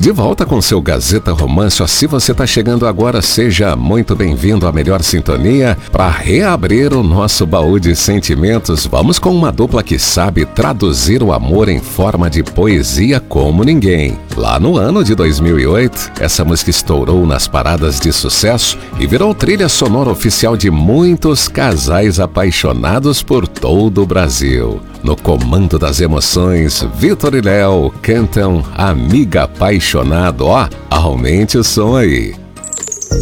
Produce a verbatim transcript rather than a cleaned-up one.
De volta com seu Gazeta Româncio. Se você está chegando agora, seja muito bem-vindo à melhor sintonia para reabrir o nosso baú de sentimentos. Vamos com uma dupla que sabe traduzir o amor em forma de poesia como ninguém. Lá no ano de dois mil e oito, essa música estourou nas paradas de sucesso e virou trilha sonora oficial de muitos casais apaixonados por todo o Brasil. No comando das emoções, Vitor e Léo cantam Amiga Apaixonado. Ó, aumente o som aí.